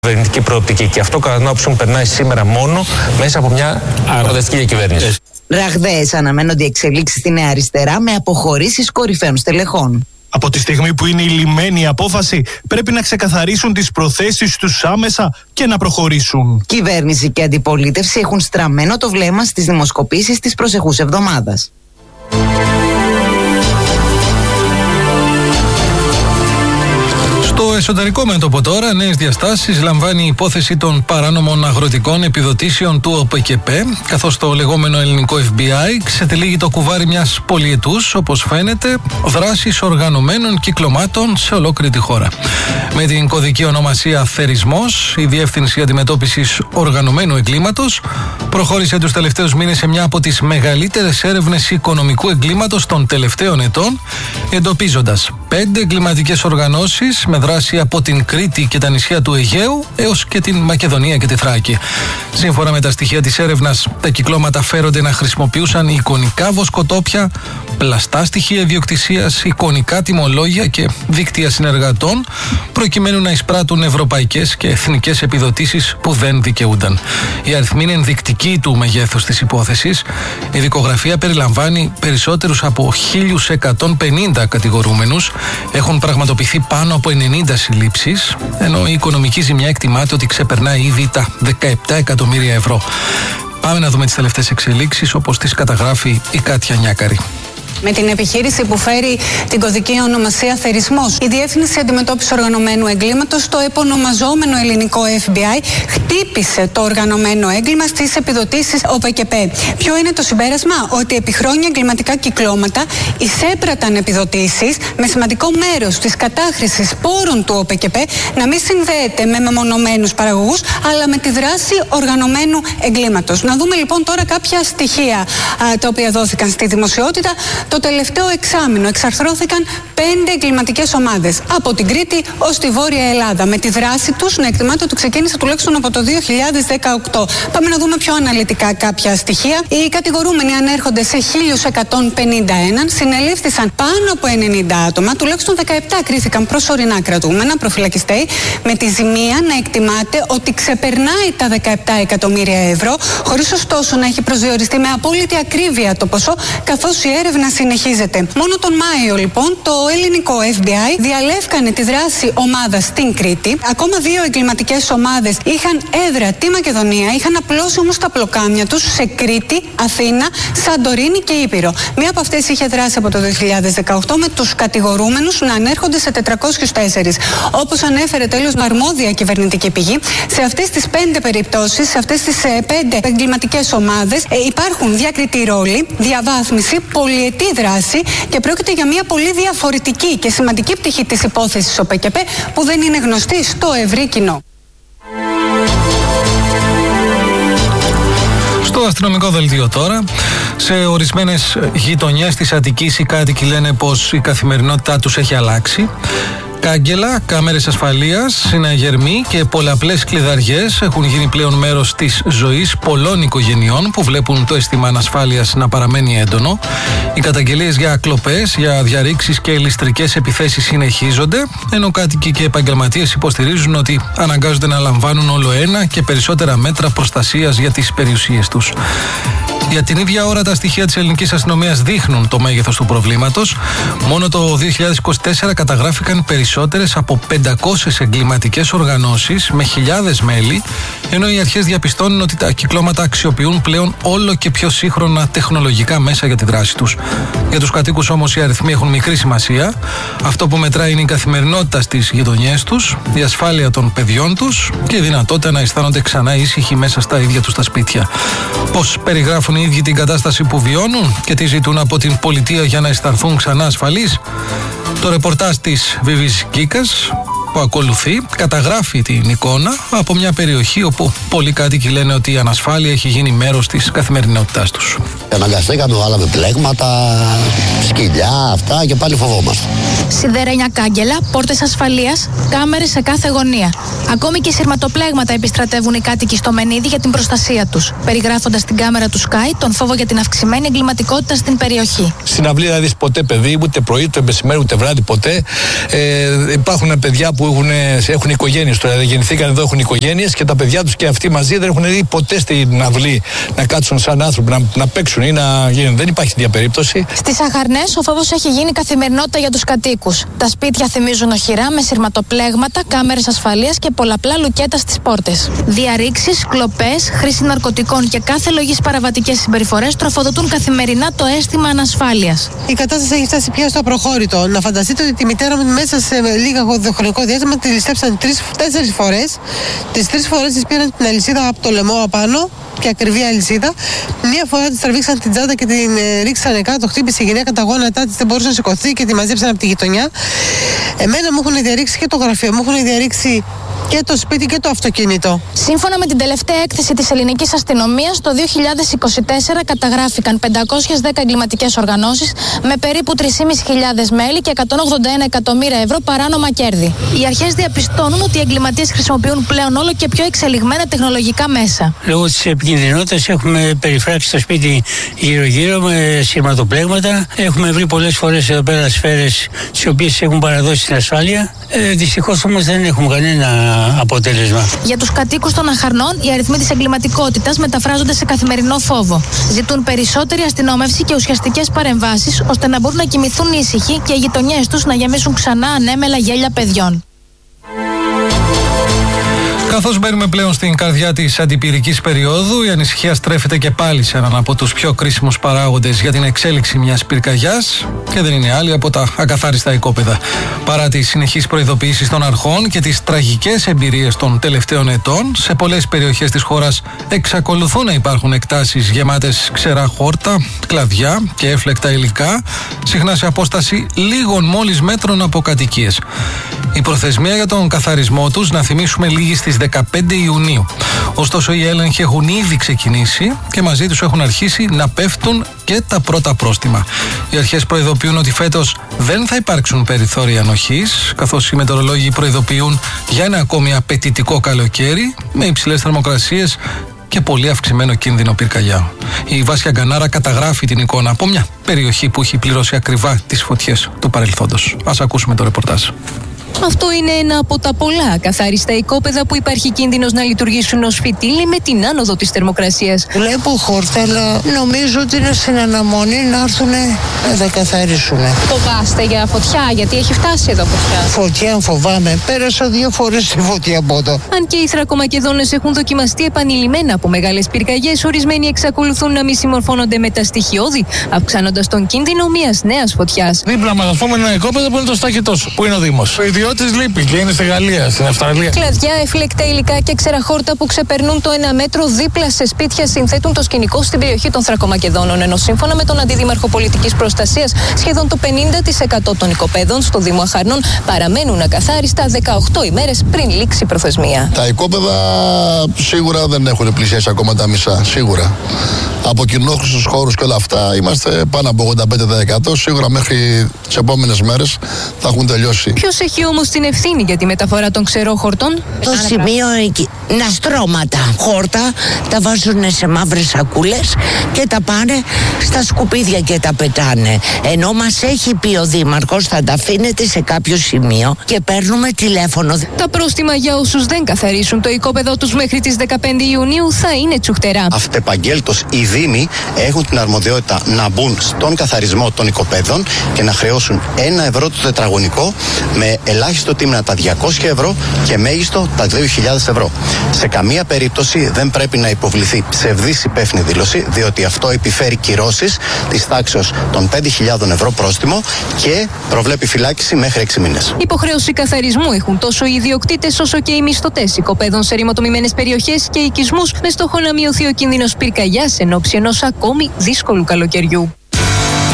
κυβερνητική προοπτική. Και αυτό κατά την άποψή μου περνάει σήμερα μόνο μέσα από μια προοδευτική διακυβέρνηση. Ραγδαίες αναμένονται οι εξελίξεις στη Νέα Αριστερά με αποχωρήσεις κορυφαίων στελεχών. Από τη στιγμή που είναι η λυμμένη απόφαση, πρέπει να ξεκαθαρίσουν τις προθέσεις τους άμεσα και να προχωρήσουν. Κυβέρνηση και αντιπολίτευση έχουν στραμμένο το βλέμμα στις δημοσκοπήσεις της προσεχούς εβδομάδας. Στο εσωτερικό μέτωπο τώρα, νέες διαστάσεις λαμβάνει η υπόθεση των παράνομων αγροτικών επιδοτήσεων του ΟΠΚΠ, καθώς το λεγόμενο ελληνικό FBI ξετυλίγει το κουβάρι μιας πολυετούς, όπως φαίνεται, δράσης οργανωμένων κυκλωμάτων σε ολόκληρη τη χώρα. Με την κωδική ονομασία Θερισμός, η Διεύθυνση Αντιμετώπισης Οργανωμένου Εγκλήματος προχώρησε τους τελευταίους μήνες σε μια από τις μεγαλύτερες έρευνες οικονομικού εγκλήματος των τελευταίων ετών, εντοπίζοντας 5 εγκληματικές οργανώσεις με δράση από την Κρήτη και τα νησιά του Αιγαίου έως και την Μακεδονία και τη Θράκη. Σύμφωνα με τα στοιχεία της έρευνας, τα κυκλώματα φέρονται να χρησιμοποιούσαν εικονικά βοσκοτόπια, πλαστά στοιχεία ιδιοκτησίας, εικονικά τιμολόγια και δίκτυα συνεργατών, προκειμένου να εισπράττουν ευρωπαϊκές και εθνικές επιδοτήσεις που δεν δικαιούνταν. Η αριθμή είναι ενδεικτική του μεγέθους της υπόθεσης. Η δικογραφία περιλαμβάνει περισσότερους από 1.150 κατηγορούμενους. Έχουν πραγματοποιηθεί πάνω από 90 συλλήψεις, ενώ η οικονομική ζημιά εκτιμάται ότι ξεπερνάει ήδη τα 17 εκατομμύρια ευρώ. Πάμε να δούμε τις τελευταίες εξελίξεις, όπως τις καταγράφει η Κάτια Νιάκαρη. Με την επιχείρηση που φέρει την κωδική ονομασία Θερισμός, η Διεύθυνση Αντιμετώπισης Οργανωμένου Εγκλήματος, το επωνομαζόμενο ελληνικό FBI, χτύπησε το οργανωμένο έγκλημα στις επιδοτήσεις ΟΠΚΠ. Ποιο είναι το συμπέρασμα? Ότι επί χρόνια εγκληματικά κυκλώματα εισέπραταν επιδοτήσεις με σημαντικό μέρος της κατάχρησης πόρων του ΟΠΚΠ να μην συνδέεται με μεμονωμένους παραγωγούς, αλλά με τη δράση οργανωμένου εγκλήματος. Να δούμε λοιπόν τώρα κάποια στοιχεία τα οποία δόθηκαν στη δημοσιότητα. Το τελευταίο εξάμηνο εξαρθρώθηκαν 5 εγκληματικές ομάδες από την Κρήτη ως τη Βόρεια Ελλάδα. Με τη δράση τους να εκτιμάται ότι ξεκίνησε τουλάχιστον από το 2018. Πάμε να δούμε πιο αναλυτικά κάποια στοιχεία. Οι κατηγορούμενοι ανέρχονται σε 1.151, συνελήφθησαν πάνω από 90 άτομα, τουλάχιστον 17 κρίθηκαν προσωρινά κρατούμενα, προφυλακιστέοι, με τη ζημία να εκτιμάται ότι ξεπερνάει τα 17 εκατομμύρια ευρώ, χωρίς ωστόσο να έχει προσδιοριστεί με απόλυτη ακρίβεια το ποσό, καθώς η έρευνα συνεχίζεται. Μόνο τον Μάιο, λοιπόν, το ελληνικό FBI διαλεύκανε τη δράση ομάδας στην Κρήτη. Ακόμα 2 εγκληματικές ομάδες είχαν έδρα τη Μακεδονία, είχαν απλώσει όμως τα πλοκάμια τους σε Κρήτη, Αθήνα, Σαντορίνη και Ήπειρο. Μία από αυτές είχε δράσει από το 2018, με τους κατηγορούμενους να ανέρχονται σε 404. Όπως ανέφερε τέλος αρμόδια κυβερνητική πηγή, σε αυτές τις 5 περιπτώσεις, σε αυτές τις 5 εγκληματικές ομάδες υπάρχουν διακριτή ρόλη, διαβάθμιση, πολυετή δράση και πρόκειται για μια πολύ διαφορετική και σημαντική πτυχή της υπόθεσης ΟΠΚΠ που δεν είναι γνωστή στο ευρύ κοινό. Στο αστυνομικό δελτίο τώρα, σε ορισμένες γειτονιές της Αττικής οι κάτοικοι λένε πως η καθημερινότητά τους έχει αλλάξει. Κάγκελα, κάμερες ασφαλείας, συναγερμοί και πολλαπλές κλειδαριές έχουν γίνει πλέον μέρος της ζωής πολλών οικογενειών που βλέπουν το αίσθημα ανασφάλειας να παραμένει έντονο. Οι καταγγελίες για κλοπές, για διαρρήξεις και ληστρικές επιθέσεις συνεχίζονται, ενώ κάτοικοι και επαγγελματίες υποστηρίζουν ότι αναγκάζονται να λαμβάνουν όλο ένα και περισσότερα μέτρα προστασίας για τις περιουσίες τους. Για την ίδια ώρα, τα στοιχεία της ελληνικής αστυνομίας δείχνουν το μέγεθος του προβλήματος. Μόνο το 2024 καταγράφηκαν περισσότερες από 500 εγκληματικές οργανώσεις με χιλιάδες μέλη, ενώ οι αρχές διαπιστώνουν ότι τα κυκλώματα αξιοποιούν πλέον όλο και πιο σύγχρονα τεχνολογικά μέσα για τη δράση τους. Για τους κατοίκους όμως οι αριθμοί έχουν μικρή σημασία. Αυτό που μετράει είναι η καθημερινότητα στις γειτονιές τους, η ασφάλεια των παιδιών τους και η δυνατότητα να αισθάνονται ξανά ήσυχοι μέσα στα ίδια τους τα σπίτια. Πώς περιγράφουν οι ίδιοι την κατάσταση που βιώνουν και τι ζητούν από την πολιτεία για να αισθανθούν ξανά ασφαλείς? Το ρεπορτάζ της Βιβής Κίκας που ακολουθεί καταγράφει την εικόνα από μια περιοχή όπου πολλοί κάτοικοι λένε ότι η ανασφάλεια έχει γίνει μέρος της καθημερινότητάς τους. Αναγκαστήκαμε, βάλαμε πλέγματα, σκυλιά, αυτά και πάλι φοβόμαστε. Σιδερένια κάγκελα, πόρτες ασφαλείας, κάμερες σε κάθε γωνία. Ακόμη και σειρματοπλέγματα επιστρατεύουν οι κάτοικοι στο Μενίδη για την προστασία τους, περιγράφοντας στην κάμερα του Sky τον φόβο για την αυξημένη εγκληματικότητα στην περιοχή. Στην αυλή δεν δεις ποτέ παιδί, ούτε πρωί, ούτε μεσημέρι, ούτε βράδυ, ποτέ. Υπάρχουν παιδιά που έχουν οικογένειες τώρα, γεννηθήκαν εδώ, έχουν οικογένειες και τα παιδιά τους και αυτοί μαζί δεν έχουν δει ποτέ στην αυλή να κάτσουν σαν άνθρωποι, να παίξουν ή να γίνουν. Δεν υπάρχει τέτοια περίπτωση. Στις Αχαρνές ο φόβος έχει γίνει καθημερινότητα για τους κατοίκους. Τα σπίτια θυμίζουν οχυρά με σειρματοπλέγματα, κάμερες ασφαλείας και πολλαπλά λουκέτα στις πόρτες. Διαρρήξεις, κλοπές, χρήση ναρκωτικών και κάθε λογής παραβατικές συμπεριφορές τροφοδοτούν καθημερινά το αίσθημα ανασφάλειας. Η κατάσταση έχει φτάσει πια στο απροχώρητο. Να φανταστείτε ότι τη μητέρα μου μέσα σε λίγα χρονικό διάστημα τη ληστέψαν 3-4 φορές. Τις 3 φορές της πήραν την αλυσίδα από το λαιμό απάνω και ακριβή αλυσίδα. Μία φορά της τραβήξαν την τσάντα και την ρίξανε κάτω, χτύπησε η γυναίκα τα γόνατά της, δεν μπορούσε να σηκωθεί και τη μαζέψαν από τη γειτονιά. Εμένα μου έχουν διαρρήξει και το γραφείο, μου έχουν διαρρήξει και το σπίτι και το αυτοκίνητο. Σύμφωνα με την τελευταία έκθεση της ελληνικής αστυνομίας, το 2024 καταγράφηκαν 510 εγκληματικές οργανώσεις με περίπου 3.500 μέλη και 181 εκατομμύρια ευρώ παράνομα κέρδη. Οι αρχές διαπιστώνουν ότι οι εγκληματίες χρησιμοποιούν πλέον όλο και πιο εξελιγμένα τεχνολογικά μέσα. Λόγω της επικινδυνότητας έχουμε περιφράξει το σπίτι γύρω-γύρω με σειρματοπλέγματα. Έχουμε βρει πολλές φορές εδώ πέρα σφαίρες τις οποίες έχουν παραδώσει στην ασφάλεια. Δυστυχώς όμως δεν έχουμε κανένα αποτέλεσμα. Για τους κατοίκους των Αχαρνών, οι αριθμοί της εγκληματικότητας μεταφράζονται σε καθημερινό φόβο. Ζητούν περισσότερη αστυνόμευση και ουσιαστικές παρεμβάσεις, ώστε να μπορούν να κοιμηθούν ήσυχοι και οι γειτονιές τους να γεμίσουν ξανά ανέμελα γέλια παιδιών. Καθώς μπαίνουμε πλέον στην καρδιά της αντιπυρικής περίοδου, η ανησυχία στρέφεται και πάλι σε έναν από τους πιο κρίσιμους παράγοντες για την εξέλιξη μιας πυρκαγιάς και δεν είναι άλλη από τα ακαθάριστα οικόπεδα. Παρά τις συνεχείς προειδοποιήσεις των αρχών και τις τραγικές εμπειρίες των τελευταίων ετών, σε πολλές περιοχές της χώρας εξακολουθούν να υπάρχουν εκτάσεις γεμάτες ξερά χόρτα, κλαδιά και έφλεκτα υλικά, συχνά σε απόσταση λίγων μόλις μέτρων από κατοικίες. Η προθεσμία για τον καθαρισμό τους, να θυμίσουμε, λήγει στις 15 Ιουνίου. Ωστόσο, οι έλεγχοι έχουν ήδη ξεκινήσει και μαζί τους έχουν αρχίσει να πέφτουν και τα πρώτα πρόστιμα. Οι αρχές προειδοποιούν ότι φέτος δεν θα υπάρξουν περιθώρια ανοχής, καθώς οι μετεωρολόγοι προειδοποιούν για ένα ακόμη απαιτητικό καλοκαίρι με υψηλές θερμοκρασίες και πολύ αυξημένο κίνδυνο πυρκαγιά. Η Βάσια Γκανάρα καταγράφει την εικόνα από μια περιοχή που έχει πληρώσει ακριβά τις φωτιές του παρελθόντος. Ας ακούσουμε το ρεπορτάζ. Αυτό είναι ένα από τα πολλά ακαθάριστα οικόπεδα που υπάρχει κίνδυνος να λειτουργήσουν ως φυτίλοι με την άνοδο της θερμοκρασίας. Βλέπω χόρτα, αλλά νομίζω ότι είναι στην αναμονή να έρθουν να τα καθαρίσουν. Φοβάστε για φωτιά, γιατί έχει φτάσει εδώ φωτιά? Φωτιά φοβάμαι. Πέρασα 2 φορές στη φωτιά από εδώ. Αν και οι Θρακομακεδόνες έχουν δοκιμαστεί επανειλημμένα από μεγάλες πυρκαγιές, ορισμένοι εξακολουθούν να μη συμμορφώνονται με τα στοιχειώδη, αυξάνοντας τον κίνδυνο μιας νέας φωτιάς. Δίπλα μας, ας πούμε, ένα οικόπεδο που είναι το Στάκετος, που είναι ο Δήμος. Της λείπει και είναι στη Γαλλία, στην Αυστραλία. Κλαδιά, εφλεκτα υλικά και ξεραχόρτα που ξεπερνούν το 1 μέτρο δίπλα σε σπίτια συνθέτουν το σκηνικό στην περιοχή των Θρακομακεδόνων. Ενώ σύμφωνα με τον Αντιδήμαρχο Πολιτικής Προστασίας, σχεδόν το 50% των οικοπαίδων στο Δήμο Αχαρνών παραμένουν ακαθάριστα 18 ημέρες πριν λήξει η προθεσμία. Τα οικόπεδα σίγουρα δεν έχουν πλησιάσει ακόμα τα μισά. Σίγουρα. Από κοινόχρηστους χώρους και όλα αυτά είμαστε πάνω από 85%. Σίγουρα μέχρι τις επόμενες μέρες θα έχουν τελειώσει. Ποιος έχει όμως την ευθύνη για τη μεταφορά των ξερόχορτων? Το σημείο εκεί. Να στρώματα. Χόρτα τα βάζουν σε μαύρες σακούλες και τα πάνε στα σκουπίδια και τα πετάνε. Ενώ μας έχει πει ο Δήμαρχος θα τα αφήνετε σε κάποιο σημείο και παίρνουμε τηλέφωνο. Τα πρόστιμα για όσους δεν καθαρίσουν το οικόπεδο τους μέχρι τις 15 Ιουνίου θα είναι τσουχτερά. Αυτεπαγγέλτος οι Δήμοι έχουν την αρμοδιότητα να μπουν στον καθαρισμό των οικοπαίδων και να χρεώσουν 1 ευρώ το τετραγωνικό, με ελάχιστο τίμημα τα 200 ευρώ και μέγιστο τα 2.000 ευρώ. Σε καμία περίπτωση δεν πρέπει να υποβληθεί ψευδής υπεύθυνη δήλωση, διότι αυτό επιφέρει κυρώσεις της τάξεως των 5.000 ευρώ πρόστιμο και προβλέπει φυλάκιση μέχρι 6 μήνες. Υποχρέωση καθαρισμού έχουν τόσο οι ιδιοκτήτες όσο και οι μισθωτές οικοπαίδων σε ρημοτομημένες περιοχές και οικισμούς, με στόχο να μειωθεί ο κίνδυνος πυρκαγιάς εν ώψη ενός ακόμη δύσκολου καλοκαιριού.